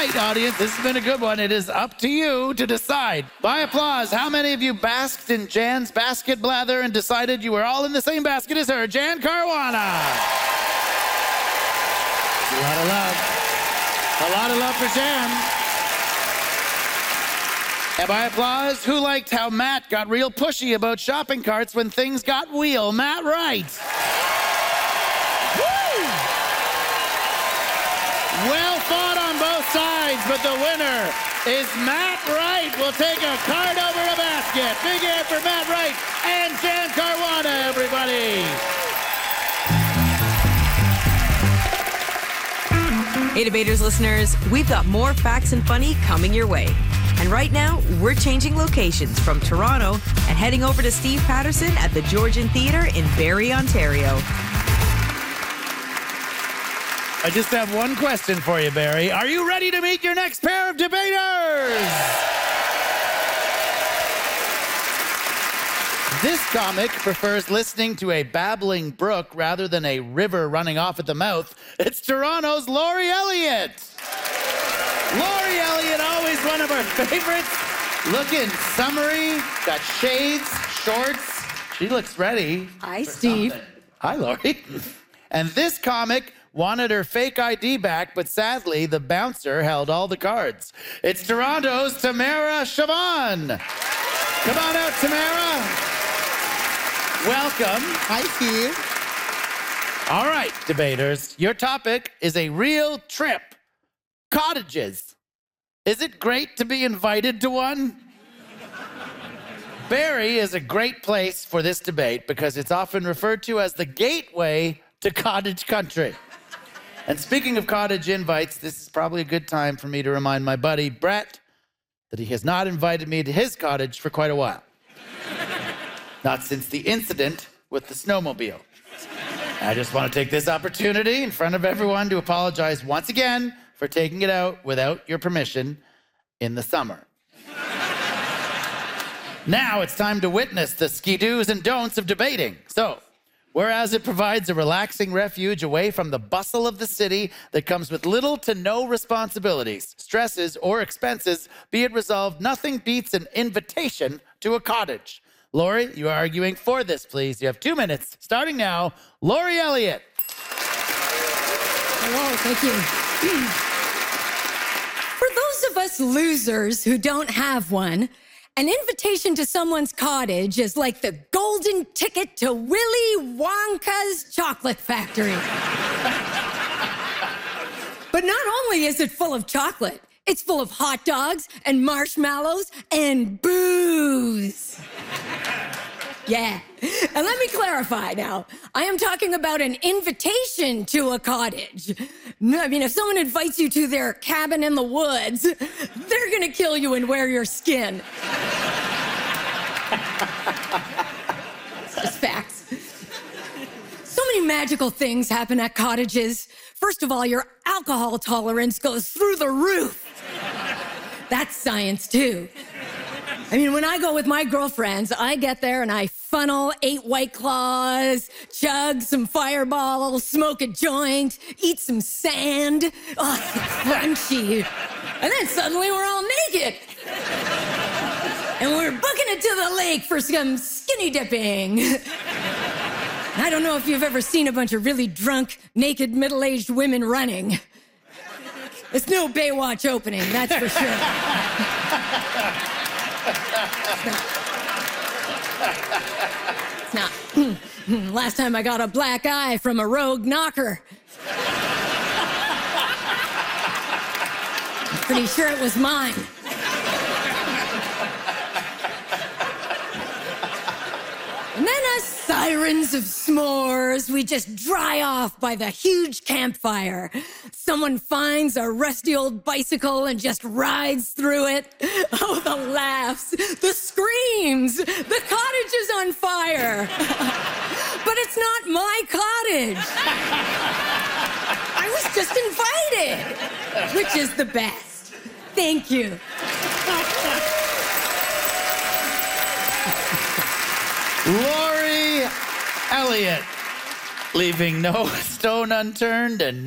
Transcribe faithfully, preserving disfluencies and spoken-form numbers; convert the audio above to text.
right, audience, this has been a good one. It is up to you to decide. By applause, how many of you basked in Jan's basket blather and decided you were all in the same basket as her? Jan Caruana. A lot of love. A lot of love for Jan. And by applause, who liked how Matt got real pushy about shopping carts when things got wheel? Matt Wright. Woo! Well fought on both sides, but the winner is Matt Wright. We'll take a card over a basket. Big hand for Matt Wright and Jan Caruana, everybody. Hey, Debaters listeners, we've got more Facts and Funny coming your way. And right now, we're changing locations from Toronto and heading over to Steve Patterson at the Georgian Theatre in Barrie, Ontario. I just have one question for you, Barrie. Are you ready to meet your next pair of debaters? This comic prefers listening to a babbling brook rather than a river running off at the mouth. It's Toronto's Laurie Elliott. Laurie Elliott, always one of our favorites. Looking summery, got shades, shorts. She looks ready. Hi, Steve. Something. Hi, Laurie. And this comic wanted her fake I D back, but sadly, the bouncer held all the cards. It's Toronto's Tamara Siobhan. Come on out, Tamara. Welcome. Hi, Steve. All right, debaters, your topic is a real trip. Cottages. Is it great to be invited to one? Barrie is a great place for this debate because it's often referred to as the gateway to cottage country. And speaking of cottage invites, this is probably a good time for me to remind my buddy Brett that he has not invited me to his cottage for quite a while. Not since the incident with the snowmobile. I just want to take this opportunity in front of everyone to apologize once again for taking it out without your permission in the summer. Now it's time to witness the ski-do's and don'ts of debating. So, whereas it provides a relaxing refuge away from the bustle of the city that comes with little to no responsibilities, stresses, or expenses, be it resolved, nothing beats an invitation to a cottage. Laurie, you are arguing for this, please. You have two minutes, starting now. Laurie Elliott. Hello, thank you. For those of us losers who don't have one, an invitation to someone's cottage is like the golden ticket to Willy Wonka's chocolate factory. But not only is it full of chocolate, it's full of hot dogs and marshmallows and booze. Yeah. And let me clarify now. I am talking about an invitation to a cottage. I mean, if someone invites you to their cabin in the woods, they're gonna kill you and wear your skin. It's just facts. So many magical things happen at cottages. First of all, your alcohol tolerance goes through the roof. That's science, too. I mean, when I go with my girlfriends, I get there and I funnel eight White Claws, chug some Fireballs, smoke a joint, eat some sand. Oh, it's crunchy. And then suddenly we're all naked. And we're booking it to the lake for some skinny dipping. I don't know if you've ever seen a bunch of really drunk, naked, middle-aged women running. It's no Baywatch opening, that's for sure. It's not. It's not. Last time I got a black eye from a rogue knocker. I'm pretty sure it was mine. And then as sirens of s'mores, we just dry off by the huge campfire. Someone finds a rusty old bicycle and just rides through it. Oh, the laughs, the screams, the cottage is on fire. But it's not my cottage. I was just invited, which is the best. Thank you. Laurie Elliott, leaving no stone unturned and